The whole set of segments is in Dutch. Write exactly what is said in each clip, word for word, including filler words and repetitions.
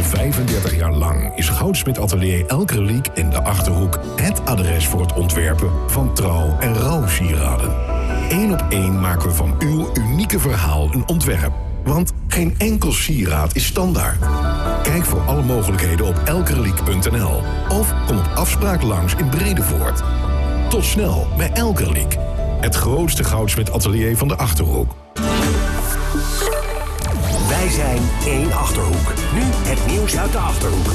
vijfendertig jaar lang is Goudsmit Atelier Elkerliek in de Achterhoek het adres voor het ontwerpen van trouw- en rouwsieraden. Eén op één maken we van uw unieke verhaal een ontwerp. Want geen enkel sieraad is standaard. Kijk voor alle mogelijkheden op elkerliek punt n l of kom op afspraak langs in Bredevoort. Tot snel bij Elkerliek, het grootste Goudsmit Atelier van de Achterhoek. Wij zijn één Achterhoek. Nu het nieuws uit de Achterhoek.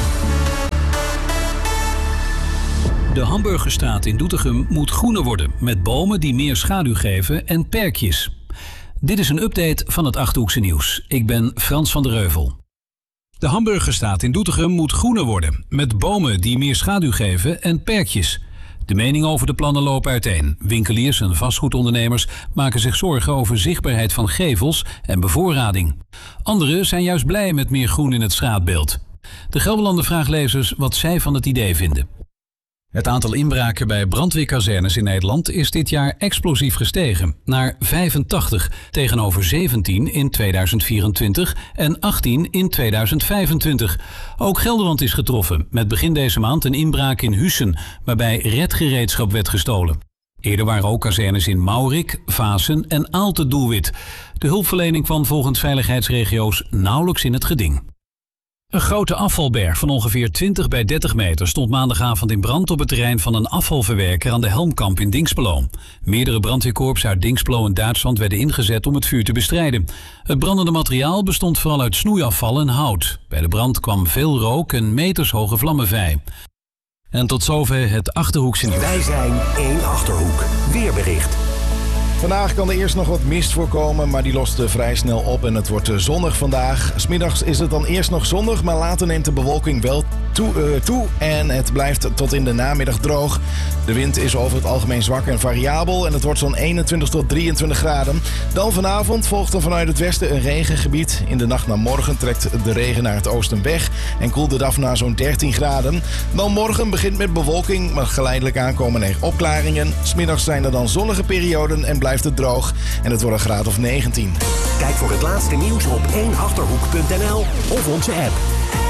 De Hamburgerstraat in Doetinchem moet groener worden, met bomen die meer schaduw geven en perkjes. Dit is een update van het Achterhoekse nieuws. Ik ben Frans van der Reuvel. De Hamburgerstraat in Doetinchem moet groener worden, met bomen die meer schaduw geven en perkjes. De meningen over de plannen lopen uiteen. Winkeliers en vastgoedondernemers maken zich zorgen over zichtbaarheid van gevels en bevoorrading. Anderen zijn juist blij met meer groen in het straatbeeld. De Gelderlander vraagt lezers wat zij van het idee vinden. Het aantal inbraken bij brandweerkazernes in Nederland is dit jaar explosief gestegen naar vijfentachtig tegenover zeventien in tweeduizend vierentwintig en achttien in tweeduizend vijfentwintig. Ook Gelderland is getroffen met begin deze maand een inbraak in Hussen waarbij redgereedschap werd gestolen. Eerder waren ook kazernes in Maurik, Vaassen en Aalten doelwit. De hulpverlening kwam volgens veiligheidsregio's nauwelijks in het geding. Een grote afvalberg van ongeveer twintig bij dertig meter stond maandagavond in brand op het terrein van een afvalverwerker aan de Helmkamp in Dinxperlo. Meerdere brandweerkorps uit Dinxperlo en Duitsland werden ingezet om het vuur te bestrijden. Het brandende materiaal bestond vooral uit snoeiafval en hout. Bij de brand kwam veel rook en metershoge vlammen vrij. En tot zover het Achterhoekse nieuws. Wij zijn één Achterhoek. Weerbericht. Vandaag kan er eerst nog wat mist voorkomen, maar die lost vrij snel op en het wordt zonnig vandaag. 'S Middags is het dan eerst nog zonnig, maar later neemt de bewolking wel toe, uh, toe en het blijft tot in de namiddag droog. De wind is over het algemeen zwak en variabel en het wordt zo'n eenentwintig tot drieëntwintig graden. Dan vanavond volgt er vanuit het westen een regengebied. In de nacht naar morgen trekt de regen naar het oosten weg en koelt het af naar zo'n dertien graden. Dan morgen begint met bewolking, maar geleidelijk aankomen er opklaringen. 'S Middags zijn er dan zonnige perioden en blijft het droog en het wordt een graad of negentien. Kijk voor het laatste nieuws op één achterhoek punt n l of onze app.